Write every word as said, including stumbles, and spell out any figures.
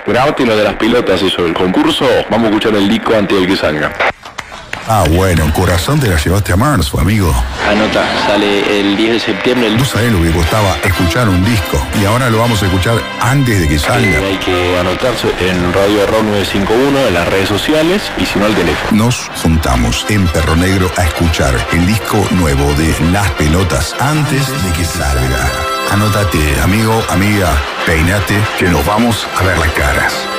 Grabate lo de las pelotas, eso, el concurso. Vamos a escuchar el disco antes del que salga. Ah, bueno, Corazón te la llevaste a marzo, amigo. Anota, sale el diez de septiembre. El... No sabés lo que costaba escuchar un disco. Y ahora lo vamos a escuchar antes de que salga. Eh, hay que anotarse en Radio Error nueve cinco uno, en las redes sociales y si no al teléfono. Nos juntamos en Perro Negro a escuchar el disco nuevo de Las Pelotas antes de que salga. Anótate, amigo, amiga, peinate, que nos vamos a ver las caras.